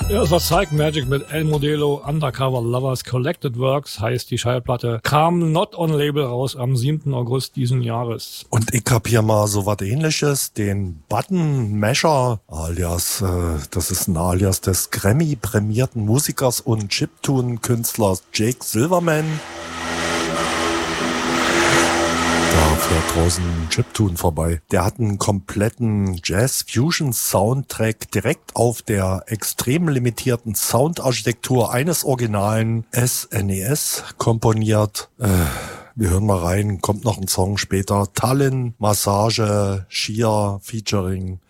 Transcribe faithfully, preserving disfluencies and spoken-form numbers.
Ja, das war Psych Magic mit El Modelo Undercover Lovers Collected Works, heißt die Schallplatte. Kam Not On Label raus am siebten August diesen Jahres. Und ich hab hier mal so was Ähnliches, den Button Masher, alias, äh, das ist ein Alias des Grammy-prämierten Musikers und Chiptune-Künstlers Jake Silverman. Da fährt draußen ein Chiptune vorbei. Der hat einen kompletten Jazz-Fusion-Soundtrack direkt auf der extrem limitierten Soundarchitektur eines originalen S N E S komponiert. Äh, wir hören mal rein, kommt noch ein Song später. Tallinn, Massage, Shia, featuring